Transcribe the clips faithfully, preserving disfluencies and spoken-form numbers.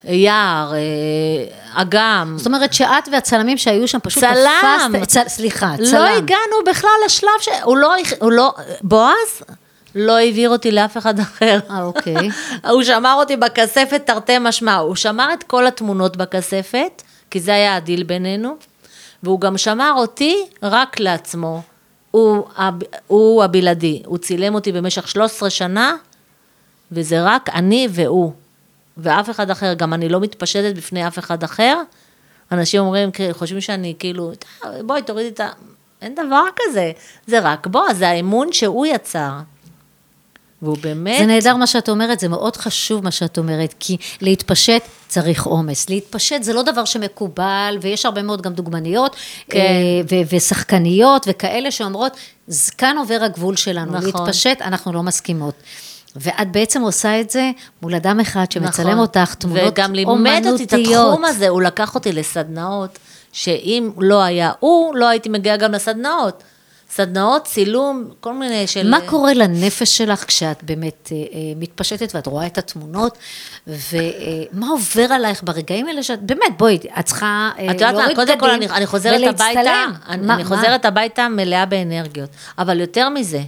יער, אגם. זאת אומרת שאת והצלמים שהיו שם פשוט צלם. תפסת, צ... סליחה, צלם. לא הגענו בכלל לשלב ש... הוא לא, הוא לא, בועז לא העביר אותי לאף אחד אחר. אה, אוקיי. הוא שמר אותי בכספת תרתי משמע, הוא שמר את כל התמונות בכספת, כי זה היה הדיל בינינו, והוא גם שמר אותי רק לעצמו. הוא, הוא הבלעדי, הוא צילם אותי במשך שלוש עשרה שנה, וזה רק אני והוא. ואף אחד אחר, גם אני לא מתפשטת בפני אף אחד אחר, אנשים אומרים, חושבים שאני כאילו, בואי תורידי את ה... אין דבר כזה, זה רק בוא, זה האמון שהוא יצר. והוא באמת... זה נהדר מה שאת אומרת, זה מאוד חשוב מה שאת אומרת, כי להתפשט צריך אומץ, להתפשט זה לא דבר שמקובל, ויש הרבה מאוד גם דוגמניות, כן. ו- ושחקניות, וכאלה שאומרות, כאן עובר הגבול שלנו, נכון. להתפשט, אנחנו לא מסכימות. ואת בעצם עושה את זה מול אדם אחד שמצלם נכון. אותך תמונות אומנותיות. וגם לימד אותי את התחום הזה, הוא לקח אותי לסדנאות, שאם לא היה הוא, לא הייתי מגיעה גם לסדנאות. סדנאות, צילום, כל מיני של... מה קורה לנפש שלך כשאת באמת אה, מתפשטת ואת רואה את התמונות, ומה עובר עלייך ברגעים האלה שאת, באמת, בואי, את צריכה אה, את יודעת מה, קודם כל אני, אני חוזרת הביתה, אני, מה, אני חוזרת מה? הביתה מלאה באנרגיות, אבל יותר מזה,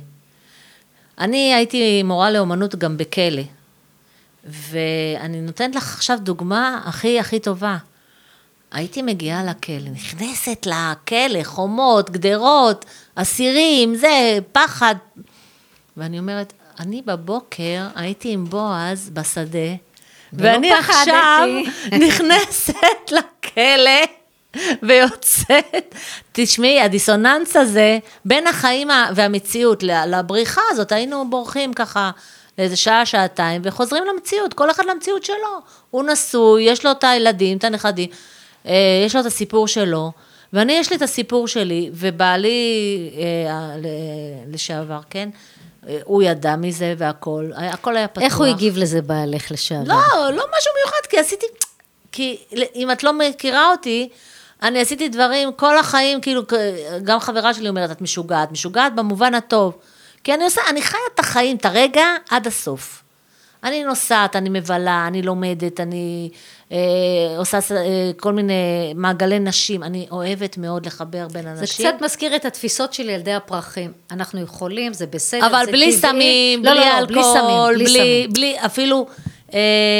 אני הייתי מורה לאומנות גם בכלא, ואני נותנת לך עכשיו דוגמה הכי הכי טובה, הייתי מגיעה לכלא, נכנסת לכלא, חומות, גדרות, אסירים, זה פחד, ואני אומרת, אני בבוקר הייתי עם בועז בשדה, ואני עכשיו נכנסת לכלא, ויוצאת, תשמעי, הדיסוננס הזה, בין החיים והמציאות לבריחה הזאת, היינו בורחים ככה, לאיזה שעה, שעתיים, וחוזרים למציאות, כל אחד למציאות שלו, הוא נשוי, יש לו את הילדים, את הנכדים, יש לו את הסיפור שלו, ואני יש לי את הסיפור שלי, ובעלי לשעבר, כן? הוא ידע מזה והכל, הכל היה פתוח. איך הוא הגיב לזה בעלך לשעבר? לא, לא משהו מיוחד, כי עשיתי, כי אם את לא מכירה אותי, אני עשיתי דברים כל החיים, כאילו, גם חברה שלי אומרת, את משוגעת, משוגעת במובן הטוב, כי אני עושה, אני חיה את החיים, את הרגע עד הסוף. אני נוסעת, אני מבלה, אני לומדת, אני אה, עושה אה, כל מיני מעגלי נשים, אני אוהבת מאוד לחבר בין אנשים. זה קצת מזכיר את התפיסות של ילדי הפרחים, אנחנו יכולים, זה בסדר, אבל זה בלי טבעי. סמים, לא, בלי לא, לא, אלכוהול, בלי סמים, בלי, בלי, סמים. בלי אפילו אה,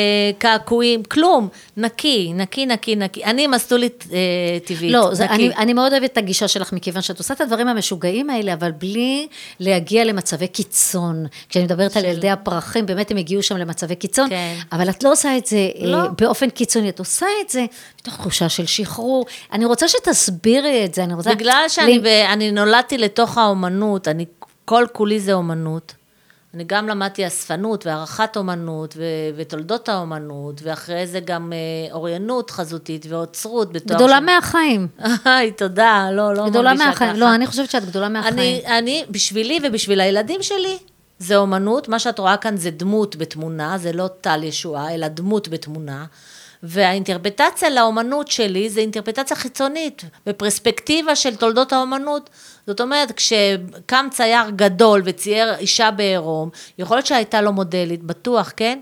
קעקועים, כלום, נקי, נקי, נקי, נקי, אני מסלולית אה, טבעית, לא, זה, נקי. אני, אני מאוד אוהבת את הגישה שלך, מכיוון שאת עושה את הדברים המשוגעים האלה, אבל בלי להגיע למצבי קיצון. כשאני מדברת של... על ילדי הפרחים, באמת הם הגיעו שם למצבי קיצון, כן. אבל את לא עושה את זה לא. אה, באופן קיצוני, את עושה את זה בתוך תחושה של שחרור. אני רוצה שתסבירי את זה, אני רוצה... בגלל שאני ב, אני נולדתי לתוך האומנות, אני כל כולי זה אומנות, אני גם למדתי אספנות וערכת אומנות ו- ותולדות האומנות, ואחרי זה גם אה, אוריינות חזותית ואוצרות. גדולה ש... מהחיים. היי, תודה, לא, לא גדולה מהחיים, לא, אני חושבת שאת גדולה מהחיים. אני, אני, בשבילי ובשביל הילדים שלי, זה אומנות, מה שאת רואה כאן זה דמות בתמונה, זה לא טל ישועה, אלא דמות בתמונה, והאינטרפטציה לאומנות שלי, זה אינטרפטציה חיצונית, בפרספקטיבה של תולדות האומנות, זאת אומרת, כשקם צייר גדול וצייר אישה בעירום, יכול להיות שהייתה לו מודלית, בטוח, כן?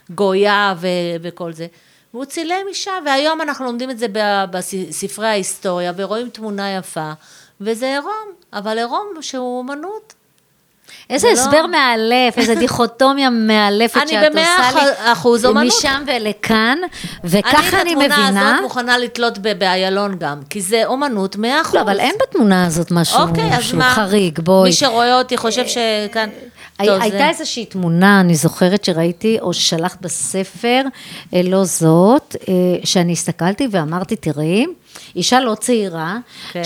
גויה ו- וכל זה. והוא צילם אישה, והיום אנחנו לומדים את זה בספרי ההיסטוריה, ורואים תמונה יפה, וזה עירום, אבל עירום שהוא אומנות. איזה הסבר מאלף, איזה דיכוטומיה מאלפת שאת עושה לי. אני במאה אחוז אומנות. משם ולכאן, וככה אני מבינה. אני בתמונה הזאת מוכנה לתלות באיילון גם, כי זה אומנות מאה אחוז. לא, אבל אין בתמונה הזאת משהו חריג, בואי. מי שרואה אותי חושב שכאן... הייתה איזושהי תמונה, אני זוכרת שראיתי, או ששלחת בספר, לא זאת, שאני הסתכלתי ואמרתי, תראי, אישה לא צעירה,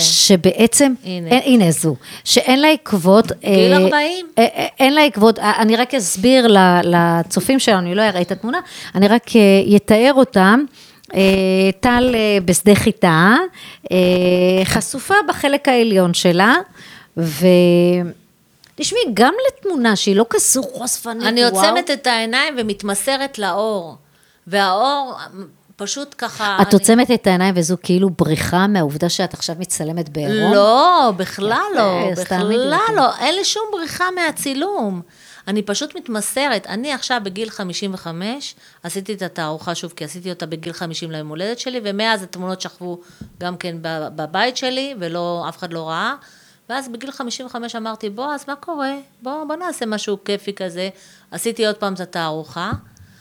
שבעצם, הנה זו, שאין לה עקבות, גיל ארבעים. אין לה עקבות, אני רק אסביר לצופים שלנו, אני לא אראה את התמונה, אני רק יתאר אותם, טל בשדה חיטה, חשופה בחלק העליון שלה, ו... תשמעי, גם לתמונה שהיא לא כזו חושפנית, אני עוצמת את העיניים ומתמסרת לאור, והאור פשוט ככה... את עוצמת את העיניים וזו כאילו בריחה מהעובדה שאת עכשיו מצלמת בעירום? לא, בכלל לא, בכלל לא, אין לי שום בריחה מהצילום. אני פשוט מתמסרת, אני עכשיו בגיל חמישים וחמש, עשיתי את התערוכה שוב, כי עשיתי אותה בגיל חמישים ליום הולדת שלי, ומאז התמונות שכבו גם כן בבית שלי, ולא, אף אחד לא ראה, ואז בגיל חמישים וחמש אמרתי, בוא, אז מה קורה? בוא, בוא נעשה משהו כיפי כזה, עשיתי עוד פעם את התערוכה,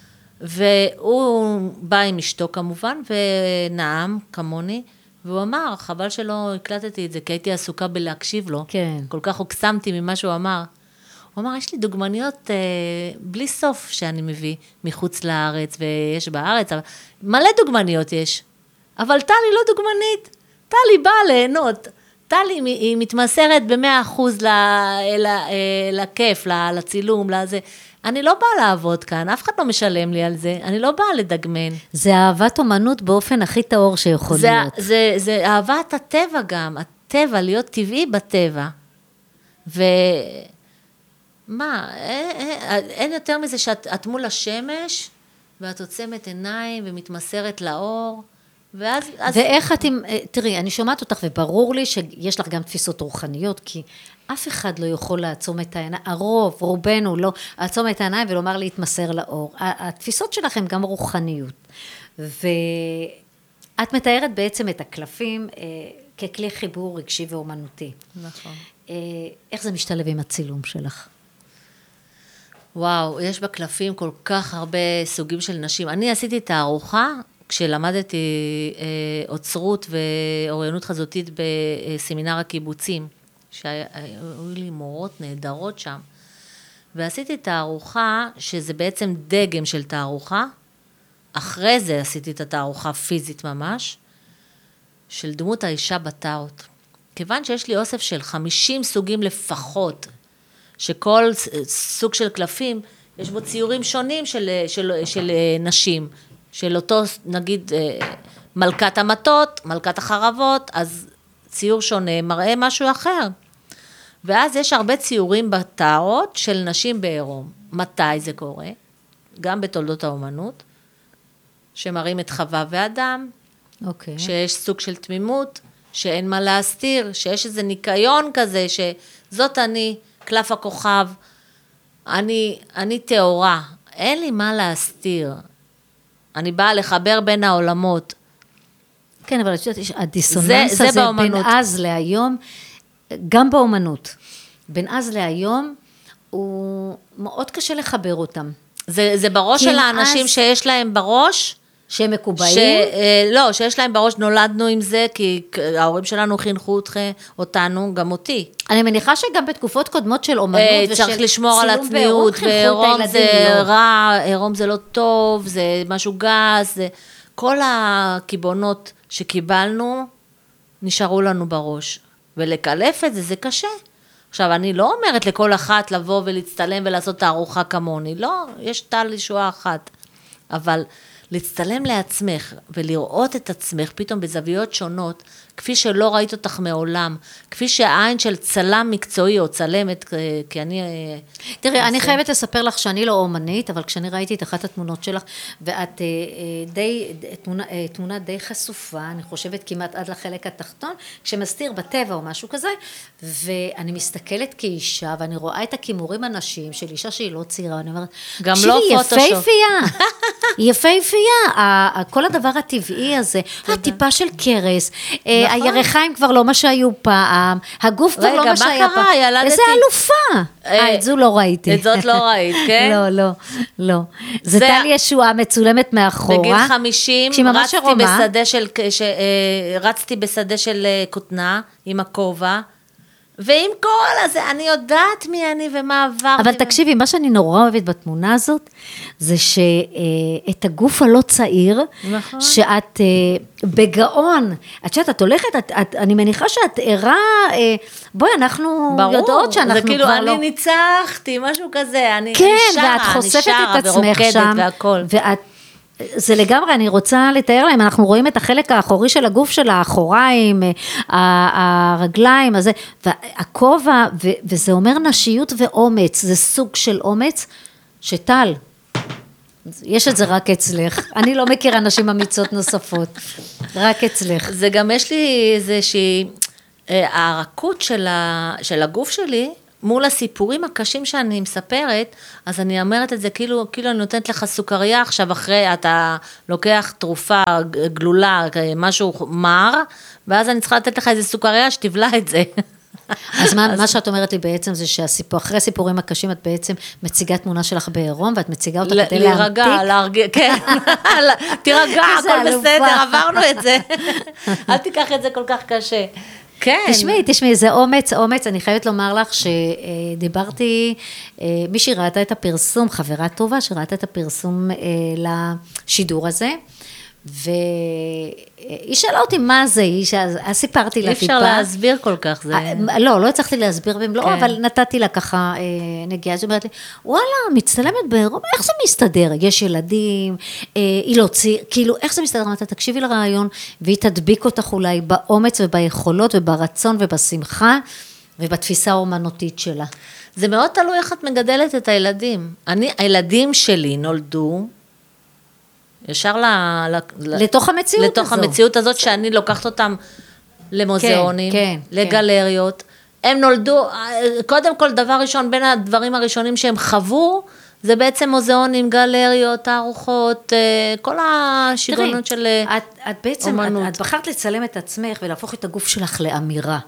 והוא בא עם אשתו כמובן, ונעם כמוני, והוא אמר, חבל שלא הקלטתי את זה, כי הייתי עסוקה בלהקשיב לו. כן. כל כך הוקסמתי ממה שהוא אמר. הוא אמר, יש לי דוגמניות אה, בלי סוף שאני מביא מחוץ לארץ, ויש בארץ, אבל מלא דוגמניות יש. אבל טלי לא דוגמנית. טלי באה ליהנות. טלי היא מתמסרת במאה אחוז לכיף, לצילום, לזה. אני לא באה לעבוד כאן, אף אחד לא משלם לי על זה, אני לא באה לדגמן. זה אהבת אומנות באופן הכי טהור שיכול זה, להיות. זה, זה אהבת הטבע גם, הטבע, להיות טבעי בטבע. ומה, אין, אין, אין יותר מזה שאת את מול השמש, ואת עוצמת עיניים ומתמסרת לאור, ואז... ואיך את עם... תראי, אני שומעת אותך, וברור לי שיש לך גם תפיסות רוחניות, כי אף אחד לא יכול לעצום את העיניים, הרוב, רובנו לא, לעצום את העיניים ולומר להתמסר לאור. התפיסות שלכם גם רוחניות. ואת מתארת בעצם את הקלפים אה, ככלי חיבור רגשי ואומנותי. נכון. אה, איך זה משתלב עם הצילום שלך? וואו, יש בקלפים כל כך הרבה סוגים של נשים. אני עשיתי את הארוחה, כשלמדתי אה, אוצרות ואוריינות חזותית בסמינר הקיבוצים, שהיו לי מורות נהדרות שם, ועשיתי את הארוחה, שזה בעצם דגם של תערוכה, אחרי זה עשיתי את התערוכה פיזית ממש, של דמות האישה בתאות. כיוון שיש לי אוסף של חמישים סוגים לפחות, שכל סוג של קלפים, יש בו ציורים שונים של, של, של נשים, של אותו, נגיד, מלכת המטות, מלכת החרבות, אז ציור שונה מראה משהו אחר. ואז יש הרבה ציורים בתאות של נשים בעירום. מתי זה קורה? גם בתולדות האומנות, שמראים את חווה ואדם, אוקיי. שיש סוג של תמימות, שאין מה להסתיר, שיש איזה ניקיון כזה, שזאת אני, קלף הכוכב, אני, אני תאורה, אין לי מה להסתיר. אני באה לחבר בין העולמות. כן, אבל הדיסוננס זה, זה הזה בין אז להיום, גם באומנות, בין אז להיום, הוא מאוד קשה לחבר אותם. זה, זה בראש של האנשים אז... שיש להם בראש, שהם מקובעים? ש, לא, שיש להם בראש, נולדנו עם זה, כי ההורים שלנו חינכו אותנו, גם אותי. אני מניחה שגם בתקופות קודמות של אומנות ושל צילום צריך לשמור על הצניעות, ועירום זה רע, עירום זה לא טוב, זה משהו גס, זה... כל הקיבעונות שקיבלנו, נשארו לנו בראש. ולקלף את זה, זה קשה. עכשיו, אני לא אומרת לכל אחת לבוא ולהצטלם ולעשות תערוכה כמוני, לא, יש טל ישועה אחת. אבל להצטלם לעצמך ולראות את עצמך פתאום בזוויות שונות, כפי שלא ראית אותך מעולם, כפי שהעין של צלם מקצועי או צלמת, כי אני... תראי, אני חייבת לספר לך שאני לא אומנית, אבל כשאני ראיתי את אחת התמונות שלך, ואת די, תמונה, תמונה די חשופה, אני חושבת כמעט עד לחלק התחתון, כשמסתיר בטבע או משהו כזה, ואני מסתכלת כאישה, ואני רואה את הכימורים הנשים של אישה שהיא לא צעירה, ואני אומרת, גם לא פוטושופ. יפהפייה, יפהפייה, כל הדבר הטבעי הזה, הטיפה של קרס, הירחיים כבר לא מה שהיו פעם, הגוף כבר לא מה שהיה פעם. רגע, מה קרה? איזה אלופה. אה, את זו לא ראיתי. את זאת לא ראית, כן? לא, לא, לא. זה טל ישועה מצולמת מאחורה. בגיל חמישים, רצתי בשדה של כותנה, עם הכובע, ועם כל הזה, אני יודעת מי אני ומה עברתי. אבל תקשיבי, מה שאני נורא אוהבת בתמונה הזאת, זה שאת הגוף הלא צעיר, נכון. שאת בגאון, את שאת, את הולכת, את, את, אני מניחה שאת ערה, בואי, אנחנו ברור, יודעות שאנחנו זה כאילו, כבר אני לא... ניצחתי, משהו כזה, אני, כן, אני שרה, ואת חושפת אני שרה, את עצמך שם, והכל. ואת... זה לגמרי, אני רוצה לתאר להם, אנחנו רואים את החלק האחורי של הגוף של האחוריים, הרגליים, הזה, והכובע, וזה אומר נשיות ואומץ, זה סוג של אומץ, שטל, יש את זה רק אצלך, אני לא מכירה נשים אמיצות נוספות, רק אצלך. זה גם יש לי איזושהי, הרכות של הגוף שלי, מול הסיפורים הקשים שאני מספרת, אז אני אומרת את זה כאילו, כאילו אני נותנת לך סוכריה, עכשיו אחרי אתה לוקח תרופה גלולה, משהו מר, ואז אני צריכה לתת לך איזה סוכריה שתבלה את זה. אז מה, מה שאת אומרת לי בעצם זה שהסיפור, אחרי הסיפורים הקשים את בעצם מציגה תמונה שלך בעירום, ואת מציגה אותה כדי להמתיק. להירגע, להרגיע, כן. תירגע, הכל בסדר, עברנו את זה. אל תיקח את זה כל כך קשה. כן. תשמעי, תשמעי, זה אומץ, אומץ, אני חייבת לומר לך שדיברתי, מישהי ראתה את הפרסום, חברה טובה שראתה את הפרסום לשידור הזה, והיא שאלה אותי מה זה, היא סיפרתי לה טיפה. אי אפשר להסביר כל כך זה. לא, לא הצלחתי להסביר במלואו, אבל נתתי לה ככה נגיעה, אז היא אומרת לי, וואלה, מצטלמת בעירום, איך זה מסתדר? יש ילדים, היא לא צי, כאילו, איך זה מסתדר? אתה תקשיבי לרעיון, והיא תדביק אותך אולי באומץ וביכולות וברצון ובשמחה, ובתפיסה האומנותית שלה. זה מאוד תלוי איך את מגדלת את הילדים. אני, הילדים שלי נולדו, ישר ל, ל, לתוך המציאות לתוך הזו. המציאות הזאת שאני לוקחת אותם למוזיאונים, כן, כן, לגלריות. כן. הם נולדו, קודם כל דבר ראשון, בין הדברים הראשונים שהם חוו, זה בעצם מוזיאונים, גלריות, תערוכות, כל השיגעונות של את, את בעצם, את, את בחרת לצלם את עצמך ולהפוך את הגוף שלך לאמירה.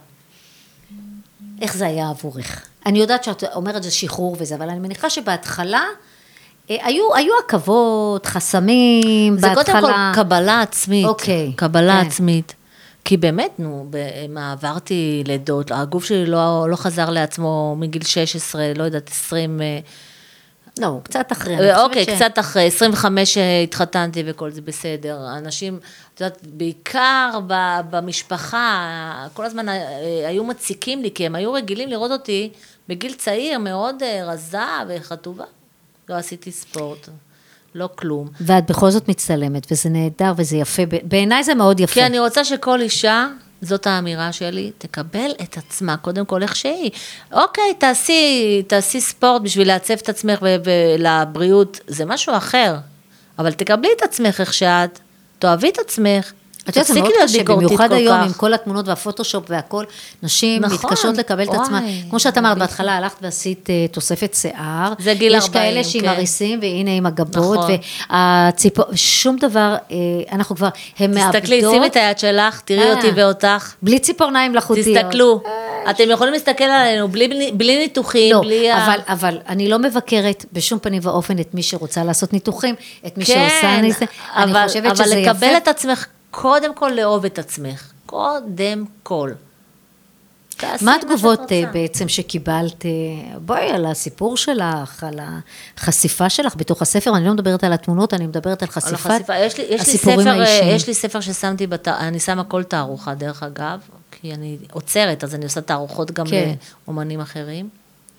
איך זה היה עבורך? אני יודעת שאת אומרת זה שחרור וזה, אבל אני מניחה שבהתחלה, היו, היו עכבות, חסמים, זה בהתחלה. זה קודם כל קבלה עצמית. אוקיי. קבלה כן. עצמית. כי באמת, נו, מה, עברתי לידות, הגוף שלי לא, לא חזר לעצמו מגיל שש עשרה, לא יודעת, עשרים... לא, קצת אחרי. אוקיי, ש... קצת אחרי, עשרים וחמש התחתנתי וכל זה בסדר. אנשים, את יודעת, בעיקר במשפחה, כל הזמן היו מציקים לי, כי הם היו רגילים לראות אותי בגיל צעיר, מאוד רזה וחטובה. לא עשיתי ספורט, לא כלום. ואת בכל זאת מצטלמת, וזה נהדר וזה יפה, בעיניי זה מאוד יפה. כי אני רוצה שכל אישה, זאת האמירה שלי, תקבל את עצמה, קודם כל איך שהיא. אוקיי, תעשי, תעשי ספורט בשביל לעצב את עצמך ולבריאות, זה משהו אחר, אבל תקבלי את עצמך איך שאת, תאהבי את עצמך, את יודעת, זה מאוד קשה, במיוחד היום עם כל התמונות והפוטושופ והכל, נשים מתקשות לקבל את עצמה. כמו שאת אמרת, בהתחלה הלכת ועשית תוספת שיער. זה גיל ארבעים, יש כאלה שעם הריסים, והנה עם הגבות, והציפור, שום דבר, אנחנו כבר, הם מאבדות. תסתכלי, שימי את היד שלך, תראי אותי ואותך. בלי ציפורניים לחוטיות. תסתכלו. אתם יכולים להסתכל עלינו, בלי ניתוחים, בלי... אבל אני לא מבקרת בשום פנים ואופן את מי שרוצה לעשות ניתוחים, את מי שעושה ניתוחים. אני חושבת שזה יפה. אבל לקבל את עצמך קודם כל לאהוב את עצמך, קודם כל. מה התגובות בעצם שקיבלת, בואי, על הסיפור שלך, על החשיפה שלך בתוך הספר, אני לא מדברת על התמונות, אני מדברת על חשיפת הסיפורים האישיים. יש לי ספר ששמתי, אני שמה כל תערוכה דרך אגב, כי אני עוצרת, אז אני עושה תערוכות גם לאומנים אחרים.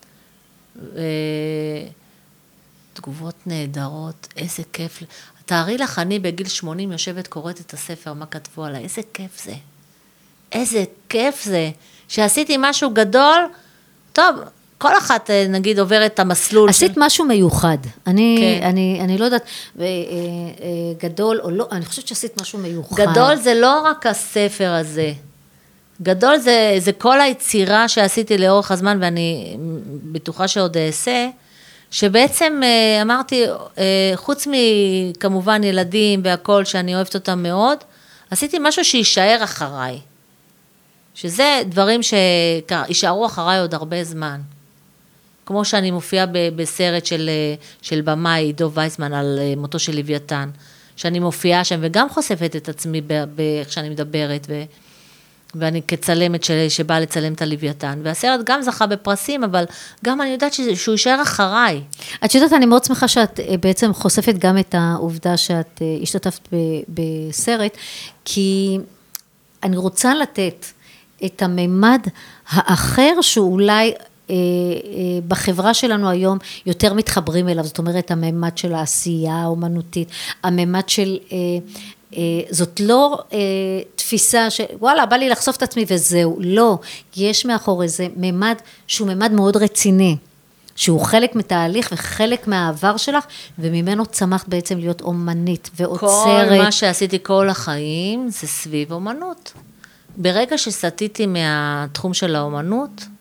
תגובות נהדרות, איזה כיף. תארי לך, אני בגיל שמונים יושבת קוראת את הספר, מה כתבו עליי, איזה כיף זה. איזה כיף זה. שעשיתי משהו גדול, טוב, כל אחת נגיד עוברת את המסלול. עשית של... משהו מיוחד. אני, כן. אני, אני לא יודעת, גדול או לא, אני חושבת שעשית משהו מיוחד. גדול זה לא רק הספר הזה. גדול זה, זה כל היצירה שעשיתי לאורך הזמן, ואני בטוחה שעוד אעשה, שבעצם אמרתי, חוץ מכמובן ילדים והכל שאני אוהבת אותם מאוד, עשיתי משהו שישאר אחריי. שזה דברים שישארו אחריי עוד הרבה זמן. כמו שאני מופיעה בסרט של, של במאי, עידו וייסמן, על מותו של לוויתן, שאני מופיעה שם וגם חושפת את עצמי באיך שאני מדברת, ו... ואני כצלמת שבאה לצלם את הלוויתן, והסרט גם זכה בפרסים, אבל גם אני יודעת שהוא יישאר אחריי. את יודעת, אני מאוד שמחה שאת בעצם חושפת גם את העובדה שאת השתתפת בסרט, כי אני רוצה לתת את הממד האחר שאולי בחברה שלנו היום יותר מתחברים אליו, זאת אומרת הממד של העשייה האומנותית, הממד של... זאת לא תפיסה ש... וואלה, בא לי לחשוף את עצמי וזהו. לא, יש מאחורי זה ממד שהוא ממד מאוד רציני, שהוא חלק מתהליך וחלק מהעבר שלך, וממנו צמחת בעצם להיות אומנית ועוצרת. כל מה שעשיתי כל החיים זה סביב אומנות. ברגע שסתיתי מהתחום של האומנות,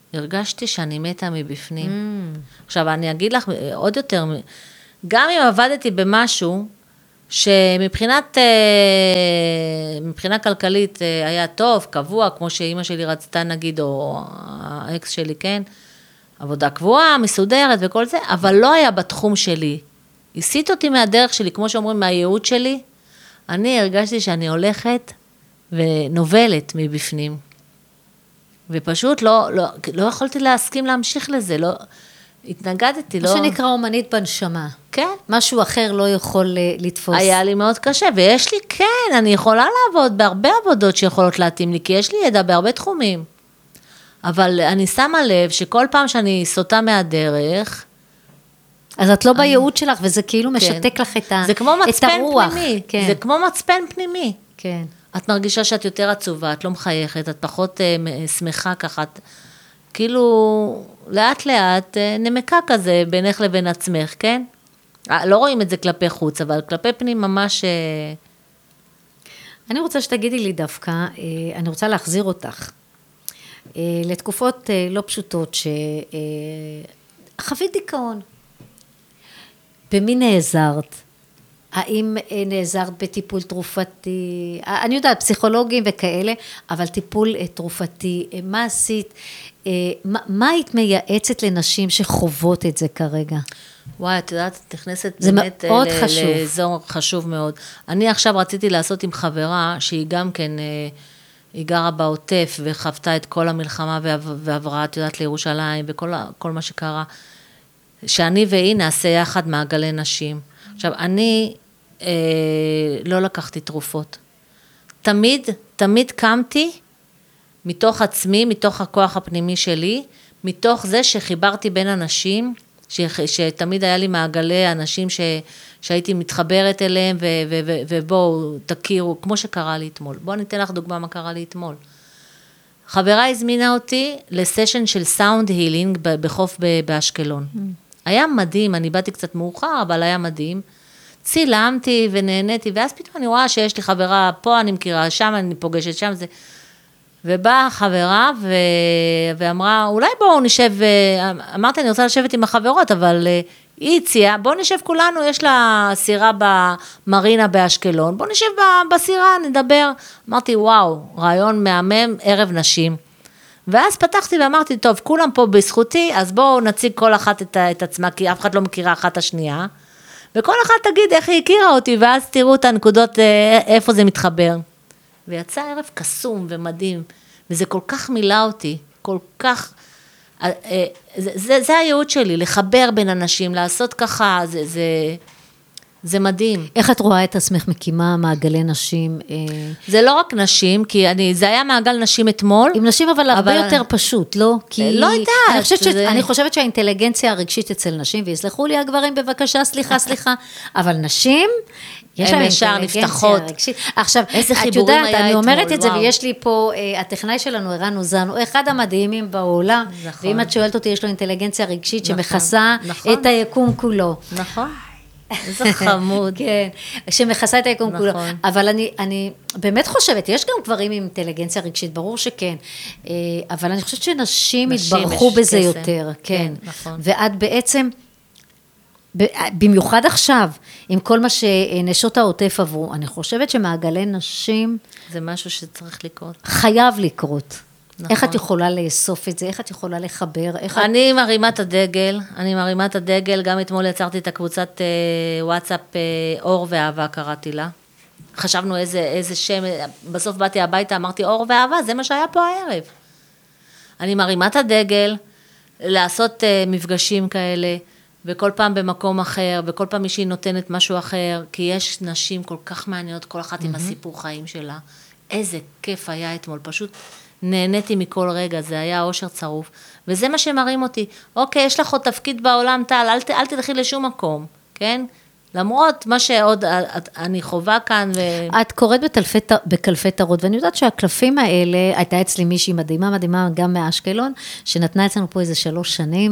הרגשתי שאני מתה מבפנים. Mm. עכשיו, אני אגיד לך עוד יותר, גם אם עבדתי במשהו, שמבחינת, מבחינה כלכלית היה טוב, קבוע, כמו שאימא שלי רצתה נגיד, או האקס שלי, כן, עבודה קבועה, מסודרת וכל זה, אבל לא היה בתחום שלי. הסיט אותי מהדרך שלי, כמו שאומרים, מהייעוד שלי, אני הרגשתי שאני הולכת ונובלת מבפנים. ופשוט לא, לא, לא יכולתי להסכים להמשיך לזה, לא, התנגדתי, לא... מה שנקרא אומנית בנשמה. כן. משהו אחר לא יכול לתפוס. היה לי מאוד קשה, ויש לי, כן, אני יכולה לעבוד בהרבה עבודות שיכולות להתאים לי, כי יש לי ידע בהרבה תחומים. אבל אני שמה לב שכל פעם שאני סוטה מהדרך... אז את לא אני... בייעוד שלך, וזה כאילו כן. משתק לך את, ה... זה כמו מצפן את הרוח. פנימי. כן. זה כמו מצפן פנימי. כן. את מרגישה שאת יותר עצובה, את לא מחייכת, את פחות uh, שמחה ככה, את... כאילו, לאט לאט, נמקה כזה, בינך לבין עצמך, כן? לא רואים את זה כלפי חוץ, אבל כלפי פנים ממש... אני רוצה שתגידי לי דווקא, אני רוצה להחזיר אותך, לתקופות לא פשוטות, שחווית דיכאון. במי נעזרת? האם נעזרת בטיפול תרופתי? אני יודעת, פסיכולוגים וכאלה, אבל טיפול תרופתי, מה עשית? מה, מה היית מייעצת לנשים שחוות את זה כרגע? וואי, את יודעת, את נכנסת זה באמת מאוד ל- חשוב. לאזור חשוב מאוד. אני עכשיו רציתי לעשות עם חברה, שהיא גם כן, היא גרה בעוטף, וחוותה את כל המלחמה, ועברה, את יודעת, לירושלים, וכל כל מה שקרה, שאני והיא נעשה יחד מעגלי נשים. עכשיו, אני אה, לא לקחתי תרופות. תמיד, תמיד קמתי, מתוך עצמי, מתוך הכוח הפנימי שלי, מתוך זה שחיברתי בין אנשים, ש, שתמיד היה לי מעגלי אנשים ש, שהייתי מתחברת אליהם, ו, ו, ו, ובואו תכירו, כמו שקרה לי אתמול. בואו ניתן לך דוגמה מה קרה לי אתמול. חברה הזמינה אותי לסשן של סאונד הילינג בחוף באשקלון. Mm. היה מדהים, אני באתי קצת מאוחר, אבל היה מדהים. צילמתי ונהניתי, ואז פתאום אני רואה שיש לי חברה פה, אני מכירה שם, אני פוגשת שם, זה... ובאה חברה ו... ואמרה, אולי בואו נשב, אמרתי, אני רוצה לשבת עם החברות, אבל היא הציעה, בואו נשב כולנו, יש לה סירה במרינה באשקלון, בואו נשב בסירה, נדבר. אמרתי, וואו, רעיון מהמם, ערב נשים. ואז פתחתי ואמרתי, טוב, כולם פה בזכותי, אז בואו נציג כל אחת את, את עצמה, כי אף אחד לא מכירה אחת השנייה, וכל אחת תגיד איך היא הכירה אותי, ואז תראו את הנקודות, איפה זה מתחבר. ויצא ערב קסום ומדהים, וזה כל כך מילא אותי, כל כך, זה, זה, זה הייעוד שלי, לחבר בין אנשים, לעשות ככה, זה, זה, זה מדהים. איך את רואה את עצמך מקימה מעגלי נשים? זה לא רק נשים, כי אני, זה היה מעגל נשים אתמול. עם נשים אבל הרבה אבל... יותר פשוט, לא? כי... לא יודעת. אני חושבת, זה... ש... אני חושבת שהאינטליגנציה הרגשית אצל נשים, ויסלחו לי הגברים בבקשה, סליחה, סליחה, אבל נשים... יש להם אינטליגנציה רגשית. עכשיו, את יודעת, אני אומרת את זה, ויש לי פה, הטכנאי שלנו, ערן אוזן, הוא אחד המדהימים בעולם, ואם את שואלת אותי, יש לו אינטליגנציה רגשית שמכסה את היקום כולו. נכון. איזה חמוד. כן, שמכסה את היקום כולו. אבל אני באמת חושבת, יש גם גברים עם אינטליגנציה רגשית, ברור שכן, אבל אני חושבת שנשים התברכו בזה יותר. כן, ואת בעצם... במיוחד עכשיו, עם כל מה שנשות העוטף עברו, אני חושבת שמעגלי נשים... זה משהו שצריך לקרות. חייב לקרות. נכון. איך את יכולה לאסוף את זה? איך את יכולה לחבר? אני את... מרימה את הדגל, אני מרימה את הדגל, גם אתמול יצרתי את הקבוצת אה, וואטסאפ אה, אור ואהבה, קראתי לה. חשבנו איזה, איזה שם, בסוף באתי הביתה, אמרתי אור ואהבה, זה מה שהיה פה הערב. אני מרימה את הדגל, לעשות אה, מפגשים כאלה, וכל פעם במקום אחר, וכל פעם מישהי נותנת משהו אחר, כי יש נשים כל כך מעניינות, כל אחת mm-hmm. עם הסיפור חיים שלה. איזה כיף היה אתמול, פשוט נהניתי מכל רגע, זה היה אושר צרוף, וזה מה שמרים אותי. אוקיי, יש לך עוד תפקיד בעולם, טל, אל, אל תלכי לשום מקום, כן? למרות מה שעוד אני חובה כאן. ו... את קוראת בקלפי תרות, ואני יודעת שהקלפים האלה, הייתה אצלי מישהי מדהימה, מדהימה גם מאשקלון, שנתנה אצלנו פה איזה שלוש שנים,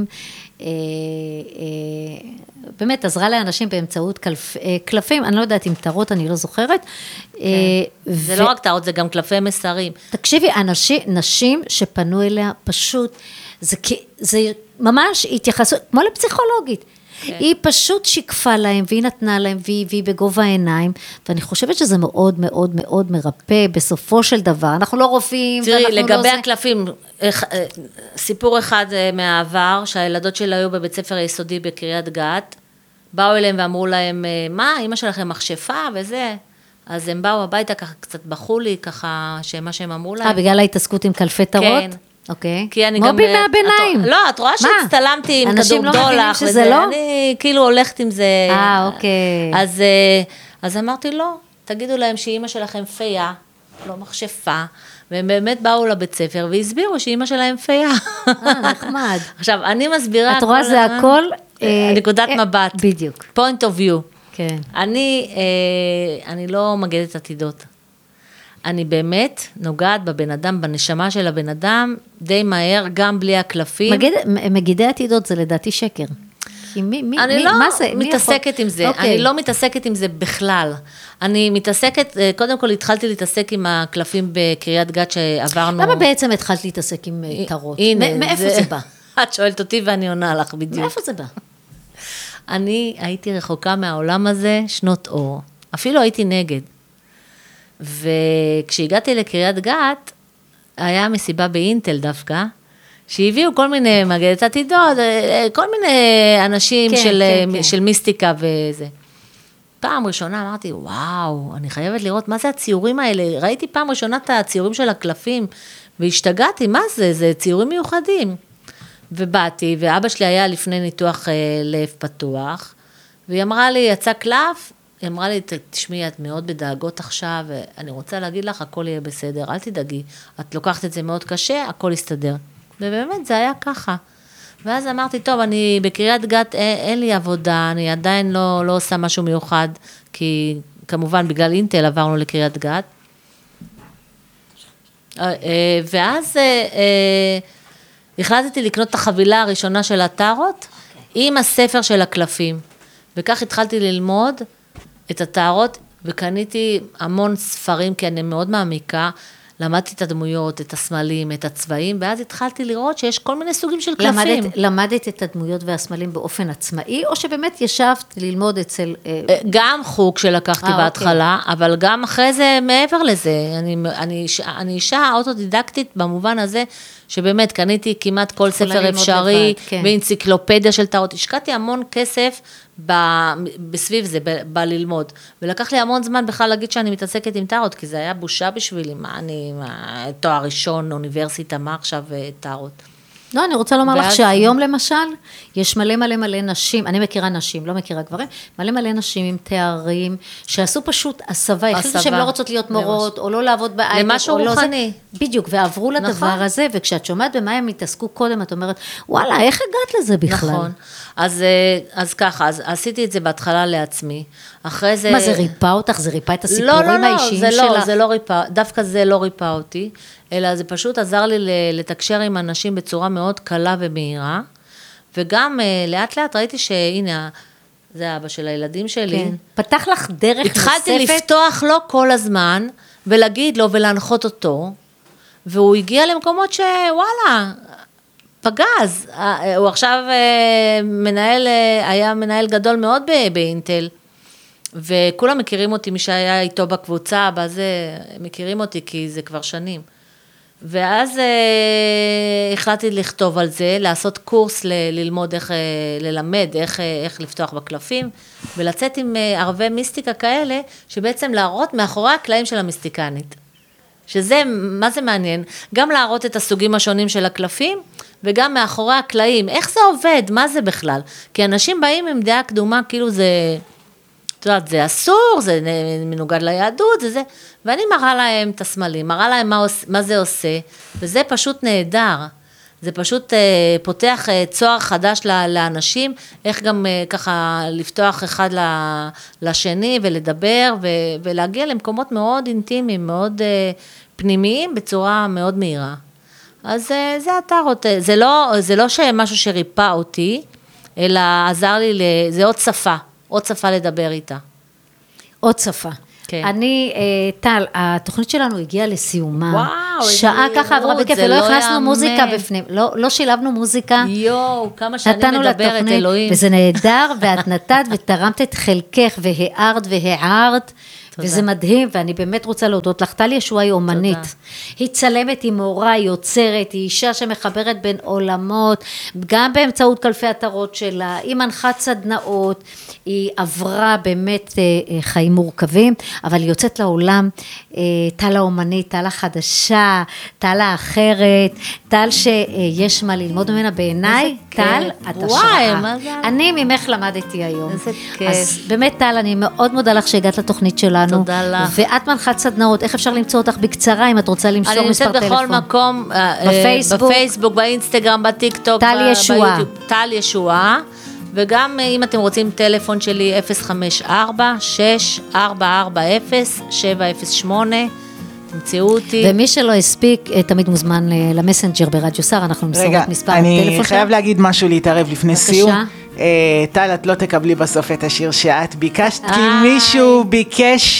באמת עזרה לאנשים באמצעות קלפים, אני לא יודעת אם תרות, אני לא זוכרת. זה לא רק תרות, זה גם קלפי מסרים. תקשיבי, נשים שפנו אליה פשוט, זה ממש התייחסות, כמו לפסיכולוגית. היא פשוט שיקפה להם, והיא נתנה להם, והיא בגובה העיניים, ואני חושבת שזה מאוד מאוד מאוד מרפא, בסופו של דבר, אנחנו לא רופאים, תראי, לגבי הקלפים, סיפור אחד מהעבר, שהילדות שלה היו בבית ספר היסודי בקריית גת, באו אליהם ואמרו להם, מה, אמא שלכם מכשפה וזה, אז הם באו הביתה, ככה קצת בחו לי, ככה, שמה שהם אמרו להם. אה, בגלל ההתעסקות עם קלפי תרות? כן. אוקיי. כי אני גם... מובי מהביניים. לא, את רואה שהצטלמתי עם כדור דולח. אנשים לא מבינים שזה לא? אני כאילו הולכת עם זה. אה, אוקיי. אז, אז אמרתי, לא, תגידו להם שאימא שלכם פייה, לא מכשפה, והם באמת באו לבית ספר והסבירו שאימא שלהם פייה. אה, נחמד. עכשיו, אני מסבירה... את רואה, זה הכל... נקודת מבט. בדיוק. point of view. כן. אני, אני לא מגדת עתידות. אני באמת נוגעת בבן אדם, בנשמה של הבן אדם, די מהר, גם בלי הקלפים. מגיד, מגידי עתידות זה לדעתי שקר. כי מי, מי, אני מי, לא מה זה? מתעסקת עם זה, אני לא מתעסקת עם זה בכלל. אני מתעסקת, קודם כל התחלתי להתעסק עם הקלפים בקריית גת שעברנו. למה בעצם התחלת להתעסק עם תרות? מאיפה זה בא? את שואלת אותי ואני עונה לך בדיוק. מאיפה זה בא? אני הייתי רחוקה מהעולם הזה שנות אור. אפילו הייתי נגד. וכשהגעתי לקריית גת, היה מסיבה באינטל דווקא, שהביאו כל מיני מגדת עתידות, כל מיני אנשים כן, של, כן, כן. של מיסטיקה וזה. פעם ראשונה אמרתי, וואו, אני חייבת לראות מה זה הציורים האלה. ראיתי פעם ראשונה את הציורים של הקלפים, והשתגעתי, מה זה? זה ציורים מיוחדים. ובאתי, ואבא שלי היה לפני ניתוח לב פתוח, והיא אמרה לי, יצא קלף, היא אמרה לי, תשמעי, את מאוד בדאגות עכשיו, ואני רוצה להגיד לך, הכל יהיה בסדר, אל תדאגי, את לוקחת את זה מאוד קשה, הכל יסתדר. ובאמת זה היה ככה. ואז אמרתי, טוב, אני בקריית גת, אין לי עבודה, אני עדיין לא, לא עושה משהו מיוחד, כי כמובן בגלל אינטל עברנו לקריית גת. ואז החלטתי לקנות את החבילה הראשונה של הטארות, עם הספר של הקלפים. וכך התחלתי ללמוד את הטארות, וקניתי המון ספרים, כי אני מאוד מעמיקה, למדתי את הדמויות, את הסמלים, את הצבעים, ואז התחלתי לראות שיש כל מיני סוגים של קלפים. למדת, למדת את הדמויות והסמלים באופן עצמאי, או שבאמת ישבת ללמוד אצל... גם חוג שלקחתי 아, בהתחלה, אוקיי. אבל גם אחרי זה, מעבר לזה, אני, אני, אני אישה אוטודידקטית במובן הזה, שבאמת קניתי כמעט כל ספר אפשרי, כן. באנציקלופדיה של טארות, השקעתי המון כסף ב, בסביב זה, ב, בללמוד, ולקח לי המון זמן בכלל להגיד שאני מתעסקת עם טארות, כי זה היה בושה בשבילי, מה אני, מה, תואר ראשון, אוניברסיטה, מה עכשיו טארות? לא, אני רוצה לומר לך שהיום למשל, יש מלא מלא מלא נשים, אני מכירה נשים, לא מכירה גברים, מלא מלא נשים עם תארים, שעשו פשוט הסבה, החליטו שהן לא רוצות להיות מורות, או לא לעבוד בהייטק, למשהו רוחני. בדיוק, ועברו לדבר הזה, וכשאת שומעת במה הם התעסקו קודם, את אומרת, וואלה, איך הגעת לזה בכלל? נכון, אז, אז ככה, אז עשיתי את זה בהתחלה לעצמי, אחרי זה... מה, זה ריפא אותך? זה ריפא את הסיפורים האישיים שלה? לא, לא, זה לא ריפא, דווקא זה לא ריפא אותי, אלא זה פשוט עזר לי לתקשר עם אנשים בצורה מאוד קלה ומהירה, וגם לאט לאט ראיתי שהנה, זה האבא של הילדים שלי. כן. פתח לך דרך נוספת? התחלתי לפתוח לו כל הזמן, ולהגיד לו ולהנחות אותו, והוא הגיע למקומות שוואלה, פגז. הוא עכשיו מנהל, היה מנהל גדול מאוד באינטל, וכולם מכירים אותי, מי שהיה איתו בקבוצה, בזה, מכירים אותי כי זה כבר שנים. ואז אה, החלטתי לכתוב על זה, לעשות קורס ל- ללמוד איך, ללמד, איך, איך לפתוח בקלפים, ולצאת עם ערבי מיסטיקה כאלה, שבעצם להראות מאחורי הקלעים של המיסטיקנית. שזה, מה זה מעניין? גם להראות את הסוגים השונים של הקלפים, וגם מאחורי הקלעים. איך זה עובד? מה זה בכלל? כי אנשים באים עם דעה קדומה, כאילו זה... את יודעת, זה אסור, זה מנוגד ליהדות, זה זה, ואני מראה להם את הסמלים, מראה להם מה, מה זה עושה, וזה פשוט נהדר. זה פשוט פותח צוהר חדש לאנשים, איך גם ככה לפתוח אחד לשני ולדבר, ולהגיע למקומות מאוד אינטימיים, מאוד פנימיים, בצורה מאוד מהירה. אז זה אתר, זה לא, זה לא משהו שריפא אותי, אלא עזר לי, זה עוד שפה, עוד שפה לדבר איתה. עוד שפה. כן. אני, טל, התוכנית שלנו הגיעה לסיומה. וואו, שעה ככה עברה בכיף, ולא הכנסנו מוזיקה בפנים, לא, לא שילבנו מוזיקה. יואו, כמה שאני מדברת, לתוכנית, אלוהים. וזה נהדר, ואת נתת ותרמת את חלקך, והערת והערת, תודה. וזה מדהים, ואני באמת רוצה להודות לך. טל ישועה היא אומנית. תודה. היא צלמת, היא מורה, היא יוצרת, היא אישה שמחברת בין עולמות, גם באמצעות כלפי התרות שלה, היא מנחת סדנאות, היא עברה באמת חיים מורכבים, אבל היא יוצאת לעולם, טל האומנית, טל החדשה, טל האחרת, טל שיש מה ללמוד ממנה בעיניי, טל, את השראה. אני ממך למדתי היום. איזה כיף. אז באמת טל, אני מאוד מודה לך שהגעת לתוכנית שלנו. תודה לך. ואת מנחת סדנאות, איך אפשר למצוא אותך בקצרה, אם את רוצה למסור מספר טלפון? אני נמצאת בכל מקום, בפייסבוק, בפייסבוק, באינסטגרם, בטיק טוק, טל ישועה. טל ישועה, וגם אם אתם רוצים טלפון שלי אפס חמש ארבע שש ארבע ארבע אפס שבע אפס שמונה, תמצאו אותי. ומי שלא הספיק, תמיד מוזמן למסנג'ר ברדיו סער, אנחנו נמסור את מספר הטלפון שלנו. רגע, אני חייב להגיד משהו להתערב לפני סיום. טל, את לא תקבלי בסוף את השיר שאת ביקשת, כי מישהו ביקש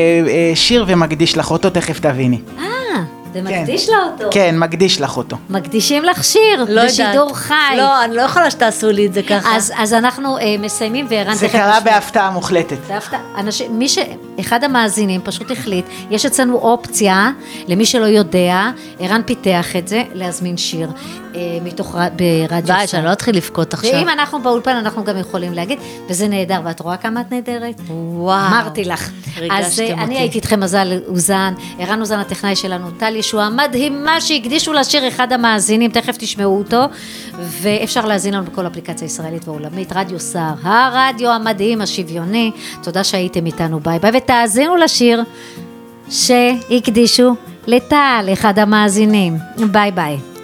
שיר ומקדיש לך אותו, תכף תביני. אה, ומקדיש לה אותו. כן, מקדיש לך אותו. מקדישים לך שיר, בשידור חי. לא, אני לא יכולה שתעשו לי את זה ככה. אז אנחנו מסיימים, וערן זה קרה בהפתעה מוחלטת. בהפתעה, מי ש... אחד המאזינים פשוט החליט, יש אצלנו אופציה, למי שלא יודע, ערן פיתח את זה, להזמין שיר מתוך ברדיו סער. די, שאני לא אתחיל לבכות עכשיו. ואם אנחנו באולפן, אנחנו גם יכולים להגיד, וזה נהדר, ואת רואה כמה את נהדרת? וואו. אמרתי לך. אז אני הייתי איתכם מזל אוזן, ערן אוזן הטכנאי שלנו, טל ישועה, מדהימה שהקדישו לשיר אחד המאזינים, תכף תשמעו אותו, ואפשר להזין לנו בכל אפליקציה ישראלית ועולמית, רדיו סער, הרדיו המדהים, השוויוני. תודה שהייתם איתנו, ביי ביי, ותאזינו לשיר שהקדישו לטל, אחד המאזינים. ביי ביי.